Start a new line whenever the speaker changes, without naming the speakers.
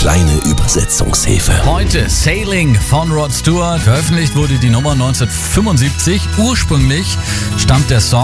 kleine Übersetzungshilfe.
Heute Sailing von Rod Stewart. Veröffentlicht wurde die Nummer 1975. Ursprünglich stammt der Song